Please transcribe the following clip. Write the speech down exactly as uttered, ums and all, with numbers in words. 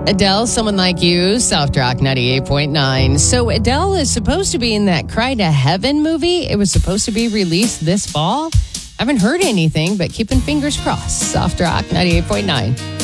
Adele, Someone Like You, Soft Rock ninety-eight point nine. So Adele is supposed to be in that Cry to Heaven movie. It was supposed to be released this fall. I haven't heard anything, but keeping fingers crossed. Soft Rock ninety-eight point nine.